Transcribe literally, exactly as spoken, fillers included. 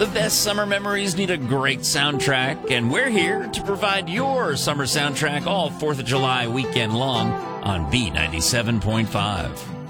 The best summer memories need a great soundtrack, and we're here to provide your summer soundtrack all fourth of July weekend long on B ninety-seven point five.